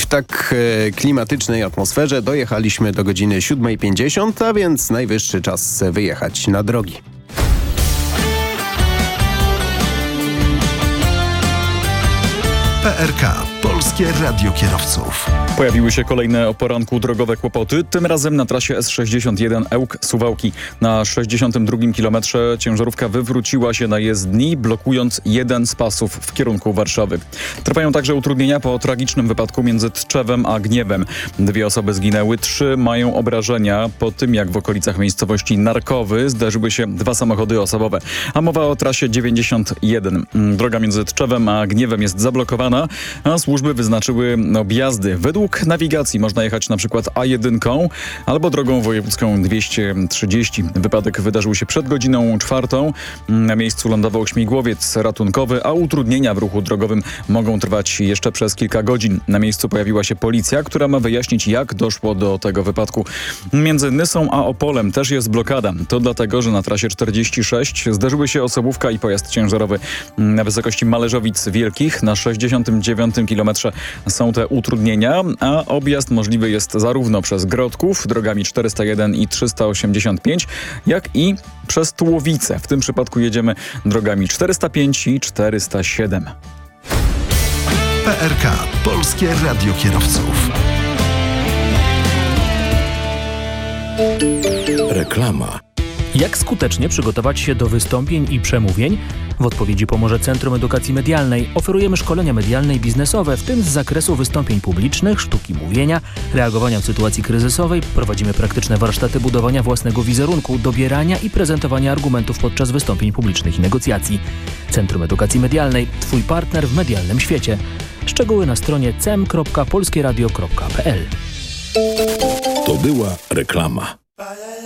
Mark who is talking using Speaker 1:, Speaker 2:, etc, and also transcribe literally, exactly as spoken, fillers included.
Speaker 1: w tak e, klimatycznej atmosferze dojechaliśmy do godziny siódma pięćdziesiąt, a więc najwyższy czas wyjechać na drogi.
Speaker 2: P R K. Polskie Radio Kierowców.
Speaker 3: Pojawiły się kolejne o poranku drogowe kłopoty, tym razem na trasie S sześćdziesiąt jeden Ełk-Suwałki. Na sześćdziesiątym drugim kilometrze ciężarówka wywróciła się na jezdni, blokując jeden z pasów w kierunku Warszawy. Trwają także utrudnienia po tragicznym wypadku między Tczewem a Gniewem. Dwie osoby zginęły, trzy mają obrażenia po tym, jak w okolicach miejscowości Narkowy zdarzyły się dwa samochody osobowe. A mowa o trasie dziewięćdziesiąt jeden. Droga między Tczewem a Gniewem jest zablokowana, a służby wyznaczyły objazdy. Według nawigacji można jechać na przykład A jeden albo drogą wojewódzką dwieście trzydzieści. Wypadek wydarzył się przed godziną czwartą. Na miejscu lądował śmigłowiec ratunkowy, a utrudnienia w ruchu drogowym mogą trwać jeszcze przez kilka godzin. Na miejscu pojawiła się policja, która ma wyjaśnić, jak doszło do tego wypadku. Między Nysą a Opolem też jest blokada. To dlatego, że na trasie czterdzieści sześć zderzyły się osobówka i pojazd ciężarowy. Na wysokości Malerzowic Wielkich na sześćdziesiątym dziewiątym kilometrze są te utrudnienia, a objazd możliwy jest zarówno przez Grodków drogami czterysta jeden i trzysta osiemdziesiąt pięć, jak i przez Tułowice. W tym przypadku jedziemy drogami czterysta pięć i czterysta siedem.
Speaker 2: P R K. Polskie Radio Kierowców.
Speaker 4: Reklama.
Speaker 5: Jak skutecznie przygotować się do wystąpień i przemówień? W odpowiedzi pomoże Centrum Edukacji Medialnej. Oferujemy szkolenia medialne i biznesowe, w tym z zakresu wystąpień publicznych, sztuki mówienia, reagowania w sytuacji kryzysowej. Prowadzimy praktyczne warsztaty budowania własnego wizerunku, dobierania i prezentowania argumentów podczas wystąpień publicznych i negocjacji. Centrum Edukacji Medialnej. Twój partner w medialnym świecie. Szczegóły na stronie c e m kropka polskieradio kropka p l.
Speaker 4: To była reklama.